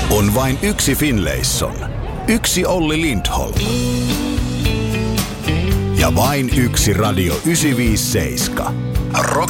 On vain yksi Finlayson, yksi Olli Lindholm ja vain yksi Radio 957.